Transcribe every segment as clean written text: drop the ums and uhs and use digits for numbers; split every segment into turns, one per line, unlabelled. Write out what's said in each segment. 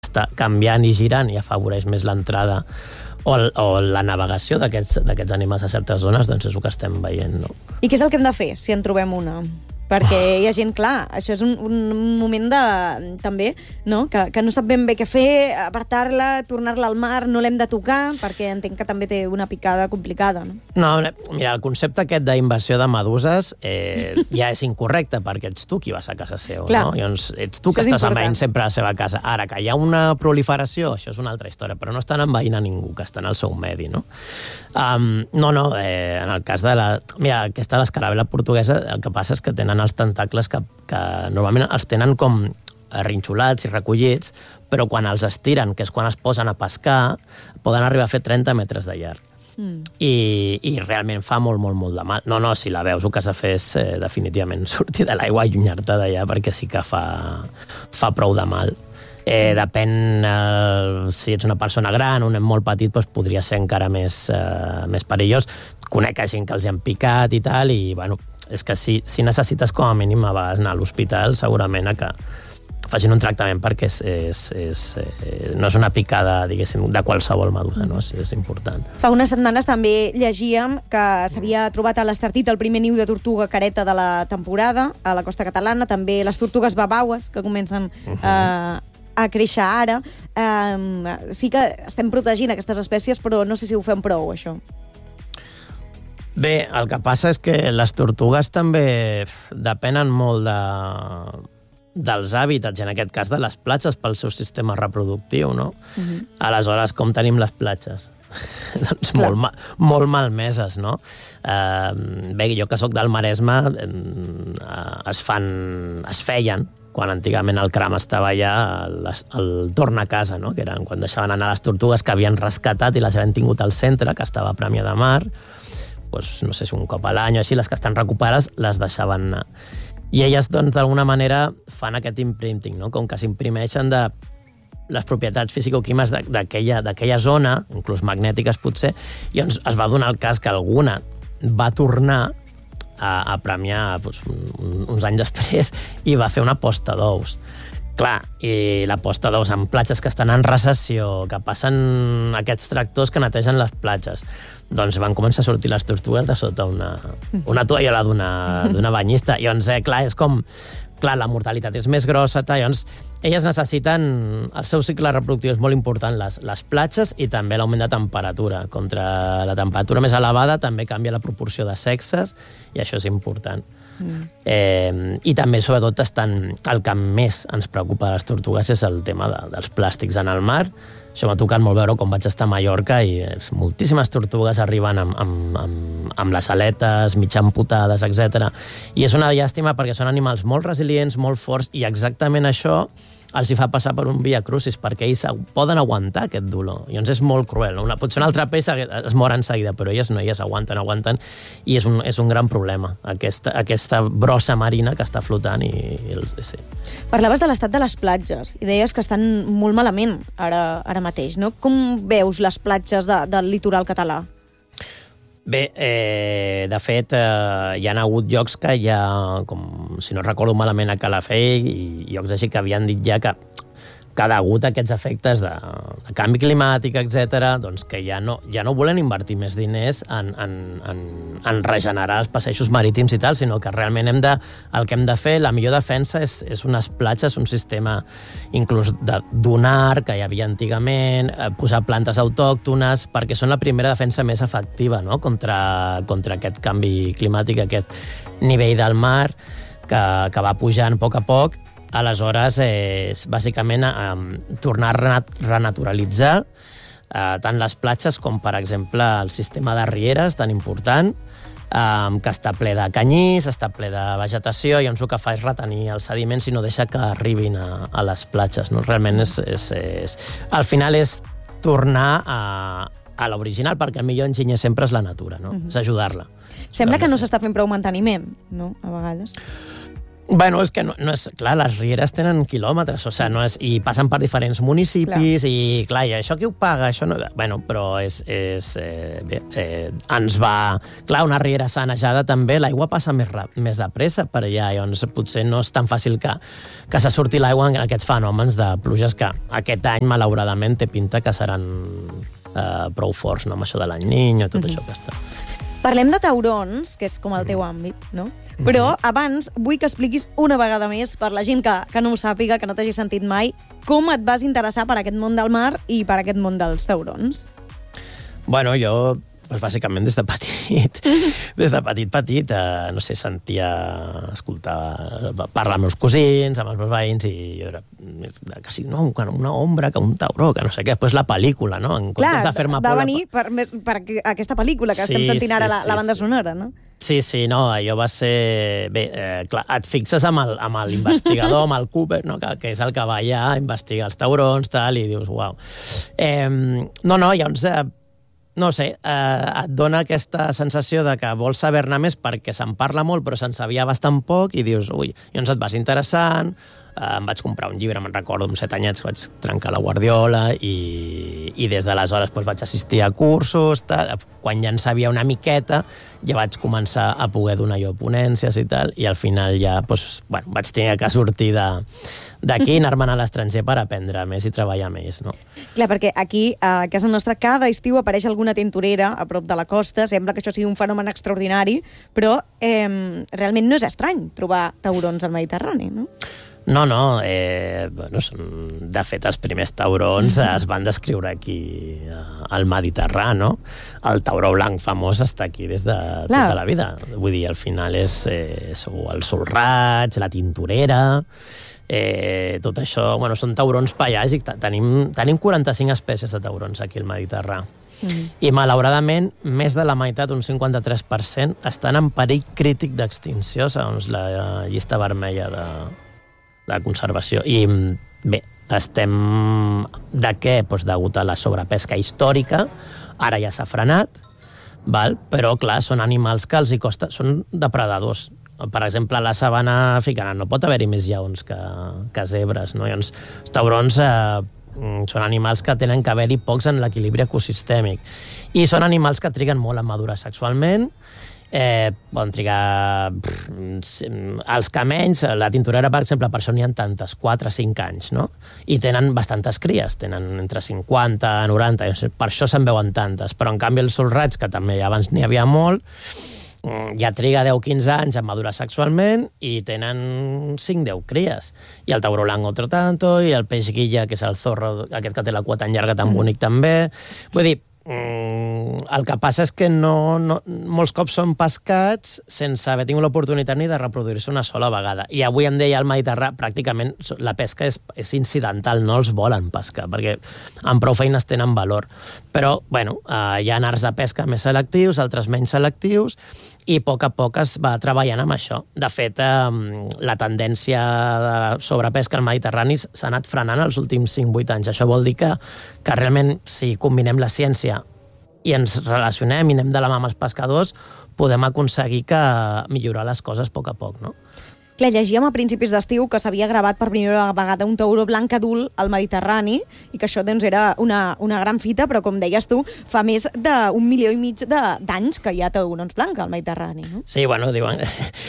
està canviant i girant i afavoreix més l'entrada o la navegació d'aquests animals a certes zones, doncs és el que estem veient, no?
I què és el que hem de fer si en trobem una? Perquè hi ha gent, clar, això és un moment també, no? Que no sap ben bé què fer, apartar-la, tornar-la al mar, no l'hem de tocar, perquè entenc que també té una picada complicada, no?
No, mira, el concepte aquest d'invasió de meduses ja és incorrecte, perquè ets tu qui vas a casa seu,
clar, no?
Llavors, ets tu que estàs envaint sempre a la seva casa. Ara, que hi ha una proliferació, això és una altra història, però no estan envaint a ningú, que estan al seu medi, no? En el cas de Mira, aquesta l'escarabel·la portuguesa, el que passa és que tenen els tentacles que normalment els tenen com arrinxolats i recollits, però quan els estiren, que és quan es posen a pescar, poden arribar a fer 30 metres de llarg. I realment fa molt, molt, molt de mal. No, si la veus, el que has de fer és definitivament sortir de l'aigua i allunyar-te d'allà, perquè sí que fa prou de mal. Depèn, si ets una persona gran, un nen molt petit, doncs podria ser encara més perillós. Conec gent que els han picat i tal, i bueno, és que si necessites com a mínim a vegades anar a l'hospital, segurament a que facin un tractament, perquè no és una picada, diguéssim, de qualsevol medusa, no? Sí, és important.
Fa unes setmanes també llegíem que s'havia trobat a l'Estartit el primer niu de tortuga careta de la temporada a la costa catalana, també les tortugues babaues, que comencen a créixer ara. Sí que estem protegint aquestes espècies, però no sé si ho fem prou, això.
Bé, el que passa és que les tortugues també depenen molt dels hàbitats, i en aquest cas de les platges, pel seu sistema reproductiu, no? Aleshores, com tenim les platges? Doncs molt malmeses, no? Bé, jo que sóc del Maresme, es feien, quan antigament el Cram estava allà, el torn a casa, no? Que eren quan deixaven anar les tortugues que havien rescatat i les havien tingut al centre, que estava a Premià de Mar, doncs, no sé si un cop a l'any o així, les que estan recuperades les deixaven anar. I elles, doncs, d'alguna manera fan aquest imprinting, no? Com que s'imprimeixen de les propietats fisicoquímiques d'aquella zona, inclús magnètiques potser, i doncs es va donar el cas que alguna va tornar a Premià uns anys després i va fer una posta d'ous. Clar, i la posta d'ous en platges que estan en recessió, que passen aquests tractors que netegen les platges, doncs van començar a sortir les tortugues de sota una tovallola d'una banyista. I doncs, clar, és com... Clar, la mortalitat és més grossa, llavors elles necessiten... El seu cicle reproductiu és molt important, les platges, i també l'augment de temperatura. Contra la temperatura més elevada també canvia la proporció de sexes, i això és important. I també, sobretot, el que més ens preocupa de les tortugues és el tema dels plàstics en el mar. Això m'ha tocat molt veure quan vaig estar a Mallorca, i moltíssimes tortugues arriben amb les aletes mig amputades, etc. I és una llàstima perquè són animals molt resilients, molt forts, i exactament això els hi fa passar per un via crucis, perquè ells poden aguantar aquest dolor. Llavors és molt cruel, no? Potser una altra peix es mor en seguida, però elles no, elles aguanten, i és un gran problema, aquesta brossa marina que està flotant. Sí.
Parlaves de l'estat de les platges, i deies que estan molt malament ara mateix, no? Com veus les platges del litoral català?
Bé, de fet, hi ha hagut llocs que ja, com si no recordo malament a Calafell, i llocs així que havien dit ja que degut a aquests efectes de canvi climàtic, etc., doncs que ja no volen invertir més diners en regenerar els passeixos marítims i tal, sinó que realment el que hem de fer, la millor defensa és unes platges, un sistema inclús dunar que hi havia antigament, posar plantes autòctones, perquè són la primera defensa més efectiva, no? contra aquest canvi climàtic, aquest nivell del mar que va pujant a poc. Aleshores, és bàsicament tornar a renaturalitzar tant les platges com, per exemple, el sistema de rieres tan important, que està ple de canyís, està ple de vegetació, i el que fa és retenir els sediments i no deixa que arribin a les platges. No? Realment al final és tornar a l'original, perquè el millor enginyer sempre és la natura, no? És ajudar-la.
Sembla que no s'està fent prou manteniment, no?, a vegades.
Bueno, és que no és... Clar, les rieres tenen quilòmetres, o sigui, no és, i passen per diferents municipis, i clar, i això qui ho paga? Això no... Bueno, però ens va... Clar, una riera sanejada també, l'aigua passa més de pressa per allà, llavors potser no és tan fàcil que se surti l'aigua en aquests fenòmens de pluges que aquest any, malauradament, té pinta que seran prou forts, no? Amb això de l'any Niño, tot això que està...
Parlem de taurons, que és com el teu àmbit, no? Però abans vull que expliquis una vegada més, per la gent que no ho sàpiga, que no t'hagi sentit mai, com et vas interessar per aquest món del mar i per aquest món dels taurons.
Bueno, jo, doncs, bàsicament des de petit, no sé, sentia, escoltar, parlar amb meus cosins, amb els meus veïns, i jo era que sí, no, una ombra, que un tauró, que no sé què, després la pel·lícula, no? En comptes de fer-me
va venir per aquesta pel·lícula que estem sentint ara, la banda sonora, no?
Sí, no, allò va ser... Bé, clar, et fixes amb l'investigador, amb el Cooper, no? que és el que va allà a investigar els taurons, tal, i dius, uau. Llavors, no sé, et dona aquesta sensació de que vols saber-ne més perquè se'n parla molt, però se'n sabia bastant poc, i dius, ui, llavors et vas interessant, em vaig comprar un llibre, me'n recordo, amb 7 anyets vaig trencar la guardiola, i des d'aleshores vaig assistir a cursos, tal. Quan ja en sabia una miqueta, ja vaig començar a poder donar jo ponències i tal, i al final ja vaig tenir que sortir d'aquí i anar-me'n a l'estranger per aprendre més i treballar més, no?
Clar, perquè aquí, a casa nostra, cada estiu apareix alguna tintorera a prop de la costa, sembla que això sigui un fenomen extraordinari, però realment no és estrany trobar taurons al Mediterrani, no?
No, de fet, els primers taurons es van descriure aquí al Mediterrani, no? El tauró blanc famós està aquí des de tota la vida. Vull dir, al final és el solraig, la tintorera, tot això, són taurons pelàgics. Tenim 45 espècies de taurons aquí al Mediterrani. I, malauradament, més de la meitat, un 53%, estan en perill crític d'extinció, segons la llista vermella de conservació. I bé, estem de què? Degut a la sobrepesca històrica, ara ja s'ha frenat, però clar, són animals que els hi costa, són depredadors. Per exemple, a la sabana africana no pot haver-hi més lleons que zebres, no? Llavors, els taurons són animals que tenen que haver-hi pocs en l'equilibri ecosistèmic. I són animals que triguen molt a madurar sexualment, poden trigar els camells, la tintorera, per exemple, per això n'hi ha tantes, 4 o 5 anys, no? I tenen bastantes cries, tenen entre 50 i 90, per això se'n veuen tantes, però en canvi els solraig, que també abans n'hi havia molt, ja triga 10-15 anys a madurar sexualment i tenen 5-10 cries. I el tauró blanc otro tanto, i el peix guilla, que és el zorro, aquest que té la cua tan llarga, tan bonic també. Vull dir, el que passa és que molts cops són pescats sense haver tingut l'oportunitat ni de reproduir-se una sola vegada. I avui en dia al Mediterrani pràcticament la pesca és incidental, no els volen pescar, perquè amb prou feines tenen valor. Però, hi ha arts de pesca més selectius, altres menys selectius, i a poc es va treballant amb això. De fet, la tendència de sobrepesca al Mediterrani s'ha anat frenant els últims 5-8 anys. Això vol dir que realment, si combinem la ciència i ens relacionem i anem de la mà amb els pescadors, podem aconseguir millorar les coses a poc, no?
Clar, llegíem a principis d'estiu que s'havia gravat per primera vegada un tauró blanc adult al Mediterrani i que això era una gran fita, però com deies tu, fa més d'1,5 milió d'anys que hi ha taurons blancs al Mediterrani, no?
Sí, diuen...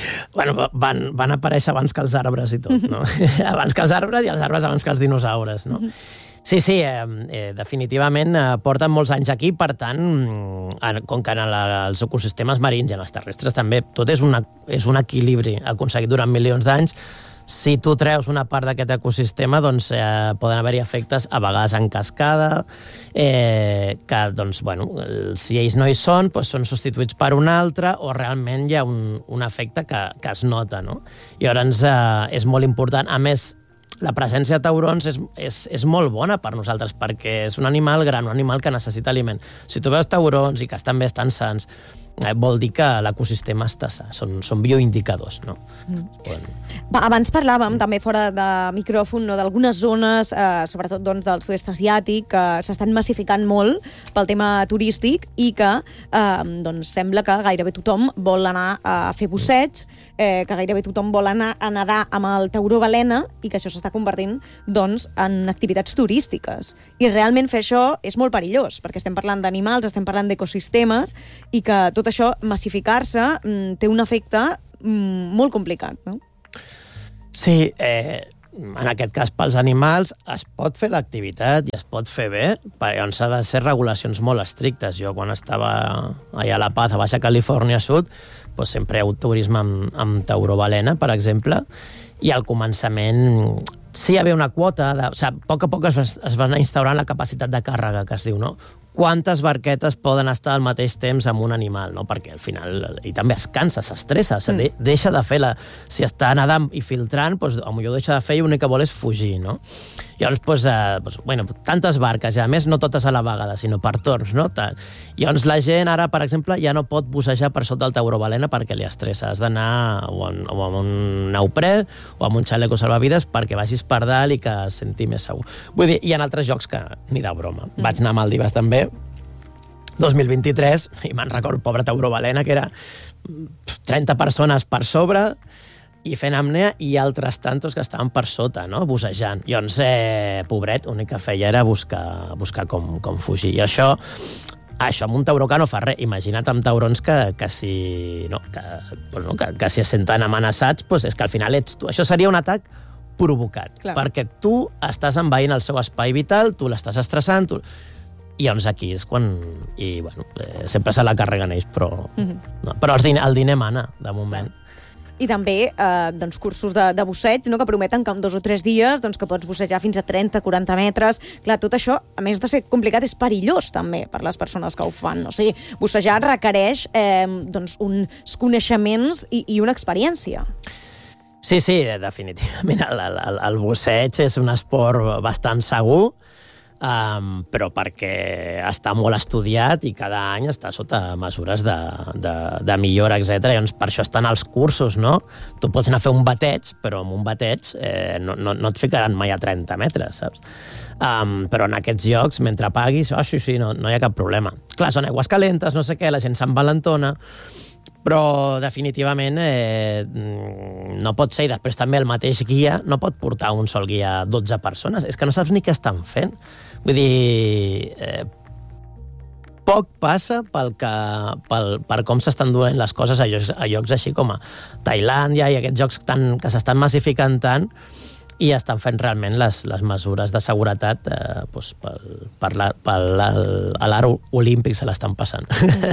van aparèixer abans que els arbres i tot, no? Abans que els arbres i els arbres abans que els dinosaures, no? Sí, definitivament porten molts anys aquí, per tant, com que en els ecosistemes marins i en els terrestres també, tot és un equilibri aconseguit durant milions d'anys. Si tu treus una part d'aquest ecosistema, doncs poden haver-hi efectes a vegades en cascada, que, doncs, si ells no hi són, doncs són substituïts per un altre, o realment hi ha un efecte que es nota, no? Llavors, és molt important. A més, la presència de taurons és molt bona per nosaltres, perquè és un animal gran, un animal que necessita aliment. Si tu veus taurons i que estan bé, estan sants, vol dir que l'ecosistema està sa. Són bioindicadors, no?
Abans parlàvem, també fora de micròfon, d'algunes zones, sobretot del sud-est asiàtic, que s'estan massificant molt pel tema turístic i que sembla que gairebé tothom vol anar a fer busseig que gairebé tothom vol anar a nedar amb el tauró balena i que això s'està convertint doncs, en activitats turístiques. I realment fer això és molt perillós, perquè estem parlant d'animals, estem parlant d'ecosistemes, i que tot això, massificar-se, té un efecte molt complicat, no?
Sí, en aquest cas pels animals es pot fer l'activitat i es pot fer bé, però on s'ha de ser regulacions molt estrictes. Jo quan estava allà a La Paz, a Baixa Califòrnia Sud, doncs sempre hi ha hagut turisme amb tauró balena, per exemple, i al començament sí hi havia una quota, o sigui, a poc es van instaurant la capacitat de càrrega, que es diu, no? Quantes barquetes poden estar al mateix temps amb un animal, no? Perquè al final, i també es cansa, s'estressa, deixa de fer si està nedant i filtrant, doncs potser deixa de fer i l'únic que vol és fugir, no? Llavors, tantes barques, i a més no totes a la vegada, sinó per torns, no? Llavors la gent ara, per exemple, ja no pot bussejar per sota el tauró balena perquè li estressa. Has d'anar o amb un neoprè o amb un xaleco salvavides perquè vagis per dalt i que es senti més segur. Vull dir, hi ha altres jocs que ni de broma. Vaig anar a Maldives també, 2023, i me'n recordo el pobre tauró balena, que era 30 persones per sobre i fent apnea, i altres tantos que estaven per sota, no?, bussejant. Llavors, pobret, l'únic que feia era buscar com fugir. I això amb un tauró que no fa res. Imagina't amb taurons que si es senten amenaçats, doncs és que al final ets tu. Això seria un atac provocat, perquè tu estàs envaint el seu espai vital, tu l'estàs estressant, i llavors aquí és quan... sempre se la carreguen ells, però el diner mana, de moment.
I també cursos de busseig, que prometen que en 2 o 3 dies que pots bussejar fins a 30-40 metres. Clar, tot això, a més de ser complicat, és perillós també per les persones que ho fan. O sigui, bussejar requereix uns coneixements i una experiència.
Sí, definitivament. El busseig és un esport bastant segur, però perquè està molt estudiat i cada any està sota mesures de millora, etc. Llavors, per això estan els cursos, no? Tu pots anar a fer un bateig, però amb un bateig no et ficaran mai a 30 metres, saps? Però en aquests llocs, mentre paguis, no hi ha cap problema. Clar, són aigües calentes, no sé què, la gent s'envalentona, però definitivament no pot ser, i després també el mateix guia no pot portar un sol guia a 12 persones, és que no saps ni què estan fent. Vull dir, poc passa per com s'estan duent les coses a llocs així com a Tailàndia i aquests jocs que s'estan massificant tant, i estan fent realment les mesures de seguretat per l'art olímpic se l'estan passant.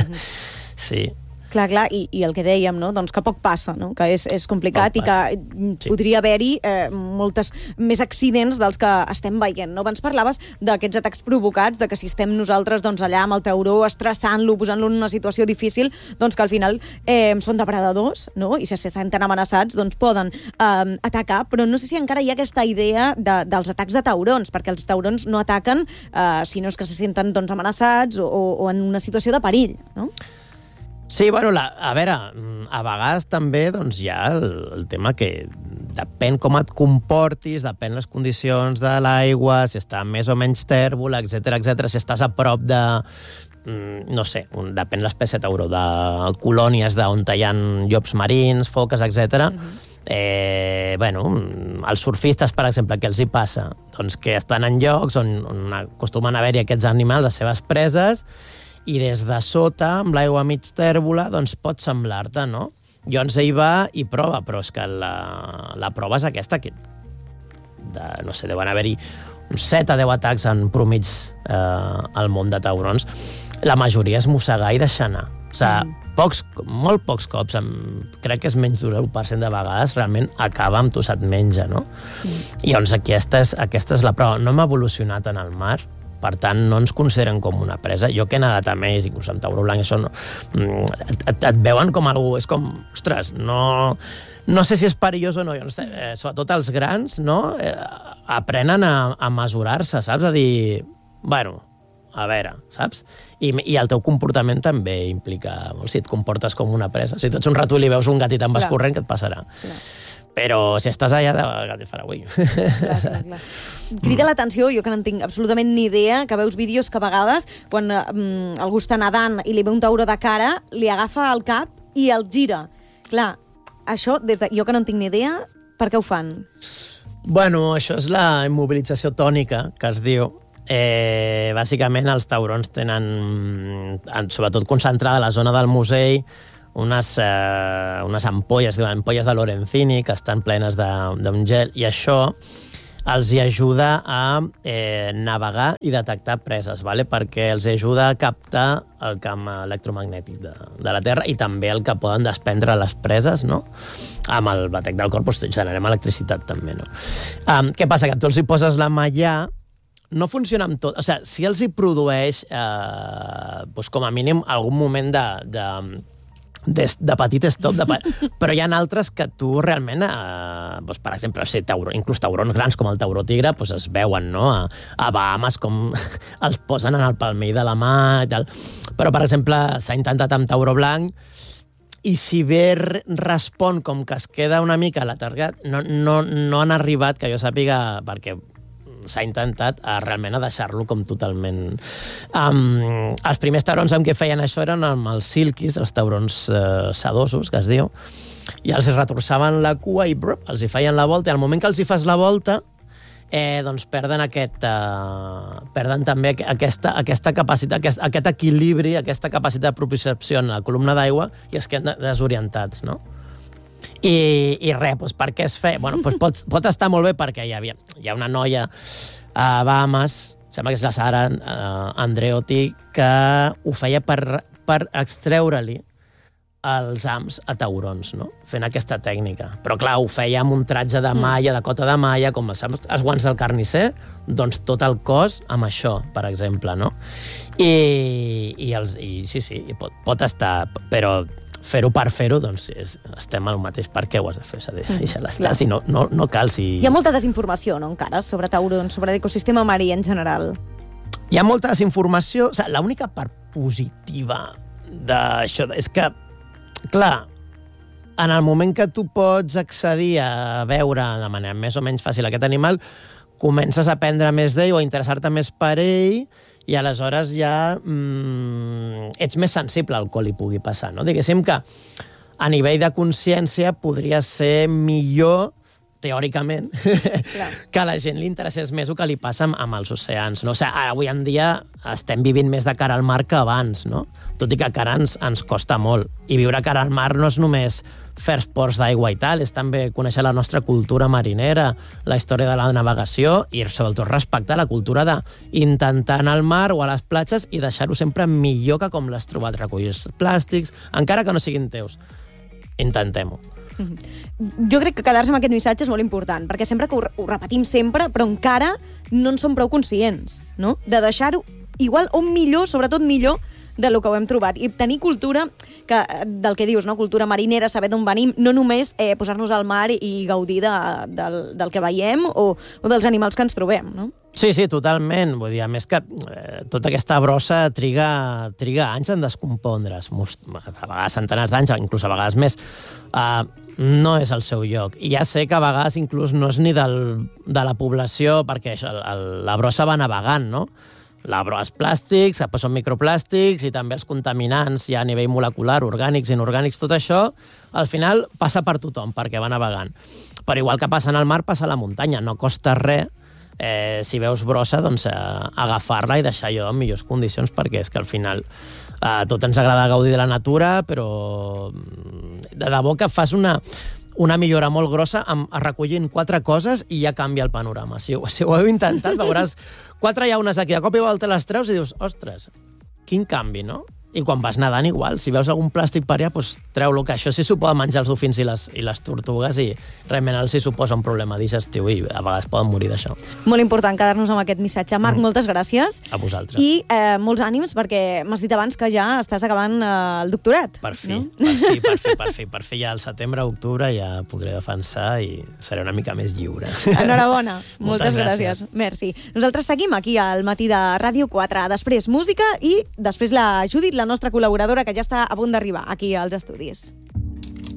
Sí.
Clar, i el que dèiem, no? Doncs que poc passa, no? Que és complicat i que podria haver-hi moltes més accidents dels que estem veient, no? Abans parlaves d'aquests atacs provocats, de que si estem nosaltres allà amb el tauró estressant-lo, posant-lo en una situació difícil, doncs que al final són depredadors, no? I si se senten amenaçats, doncs poden atacar, però no sé si encara hi ha aquesta idea dels atacs de taurons, perquè els taurons no ataquen si no és que se senten amenaçats o en una situació de perill, no?
Sí, a veure, a vegades també hi ha el tema que depèn com et comportis, depèn les condicions de l'aigua, si està més o menys tèrbola, etc. Si estàs a prop de, no sé, depèn l'espècie de tauró, de colònies on hi ha llops marins, foques, etc. Els surfistes, per exemple, què els hi passa? Doncs que estan en llocs on acostumen a haver-hi aquests animals, les seves preses, i des de sota, amb l'aigua mig tèrbola, doncs pot semblar-te, no? Llavors ell va i prova, però és que la prova és aquesta, que no sé, deuen haver-hi uns 7 a 10 atacs en promig al món de taurons. La majoria és mossegar i deixar anar. O sigui, molt pocs cops, crec que és menys d'un 1% de vegades, realment acaba amb tu se't menja, no? I llavors aquesta és la prova. No hem evolucionat en el mar, per tant, no ens consideren com una presa. Jo que he nedat amb ells, inclús amb tauró blanc, això et veuen com algú... És com, ostres, no sé si és perillós o no. Sobretot els grans, no? Aprenen a mesurar-se, saps? A dir, a veure, saps? I el teu comportament també implica molt. Si et comportes com una presa, si tu ets un ratolí i veus un gat i te'n vas corrent, què et passarà? Però si estàs allà, què farà avui?
Clar. Crida l'atenció, jo que no en tinc absolutament ni idea, que veus vídeos que a vegades, quan algú està nedant i li ve un tauró de cara, li agafa el cap i el gira. Clar, això, jo que no en tinc ni idea, per què ho fan?
Bueno, això és la immobilització tònica, que es diu. Bàsicament, els taurons tenen, sobretot concentrada a la zona del musell, unes ampolles, diuen ampolles de Lorenzini, que estan plenes d'un gel, i això els hi ajuda a navegar i detectar preses, perquè els ajuda a captar el camp electromagnètic de la Terra i també el que poden desprendre les preses, no? Amb el batec del cor generem electricitat també, no? Què passa? Que tu els hi poses la mà allà, no funciona amb tot. O sigui, si els hi produeix, com a mínim, algun moment de petit stop, però hi ha altres que tu realment, per exemple, inclús taurons grans com el tauró tigre, es veuen, no? A Bahamas, com els posen en el palmell de la mà i tal. Però, per exemple, s'ha intentat amb tauró blanc i si bé respon com que es queda una mica letargat, no han arribat, que jo sàpiga, perquè s'ha intentat realment a deixar-lo com totalment... Els primers taurons amb què feien això eren amb els silquis, els taurons sedosos, que es diu, i els retorçaven la cua i els hi feien la volta, i al moment que els hi fas la volta, doncs perden també aquesta capacitat, aquest equilibri, aquesta capacitat de propiocepció en la columna d'aigua, i es queden desorientats, no? I res, per què es feia? Bueno, pot estar molt bé perquè hi ha una noia a Bahamas, sembla que és la Sara Andreotti, que ho feia per extreure-li els hams a taurons, no? Fent aquesta tècnica. Però clar, ho feia amb un tratge de malla, de cota de malla, com els guants del carnisser, doncs tot el cos amb això, per exemple, no? I sí, pot estar, però fer-ho per fer-ho, doncs estem al mateix. Per què ho has de fer? S'ha de deixar-la estar, si no cal.
Hi ha molta desinformació, no, encara, sobre taurons, sobre l'ecosistema marí en general.
Hi ha molta desinformació. L'única part positiva d'això és que, clar, en el moment que tu pots accedir a veure de manera més o menys fàcil aquest animal, comences a aprendre més d'ell o a interessar-te més per ell, i aleshores ja ets més sensible al que li pugui passar, no? Diguéssim que a nivell de consciència podria ser millor, teòricament, que a la gent li interessés més el que li passa amb els oceans, no? O sigui, avui en dia estem vivint més de cara al mar que abans, no? Tot i que cara ens costa molt. I viure cara al mar no és només fer esports d'aigua i tal, és també conèixer la nostra cultura marinera, la història de la navegació i sobretot respectar la cultura d'intentar anar al mar o a les platges i deixar-ho sempre millor que com l'has trobat. Recollir els plàstics, encara que no siguin teus. Intentem-ho.
Jo crec que quedar-se amb aquest missatge és molt important, perquè sempre que ho repetim sempre, però encara no en som prou conscients, no? De deixar-ho igual o millor, sobretot millor, de lo que ho hem trobat. I tenir cultura, del que dius, no? Cultura marinera, saber d'on venim, no només posar-nos al mar i gaudir del que veiem o dels animals que ens trobem, no?
Sí, totalment. Vull dir, a més que tota aquesta brossa triga anys en descompondre's. A vegades centenars d'anys, inclús a vegades més. No és el seu lloc. I ja sé que a vegades inclús no és ni de la població, perquè la brossa va navegant, no? Els plàstics, després són microplàstics i també els contaminants ja a nivell molecular, orgànics, inorgànics, tot això, al final passa per tothom, perquè va navegant. Però igual que passa en el mar, passa a la muntanya. No costa res, si veus brossa, doncs agafar-la i deixar allò en millors condicions, perquè és que al final tot ens agrada gaudir de la natura, però de debò que fas una millora molt grossa recollint 4 coses i ja canvia el panorama. Si ho heu intentat, veuràs 4 llaunes aquí, de cop i volta les treus i dius, ostres, quin canvi, no? I quan vas nedant igual, si veus algun plàstic per allà, doncs treu-lo, que això sí s'ho poden menjar els dofins i les tortugues i realment els hi suposa un problema digestiu i a vegades poden morir d'això.
Molt important quedar-nos amb aquest missatge. Marc, moltes gràcies.
A vosaltres.
I molts ànims, perquè m'has dit abans que ja estàs acabant el doctorat.
Per fi, per fi ja al setembre, octubre ja podré defensar i seré una mica més lliure.
Enhorabona. Moltes gràcies. Merci. Nosaltres seguim aquí al matí de Ràdio 4. Després música i després la Judit, la nostra col·laboradora, que ja està a punt d'arribar aquí als estudis.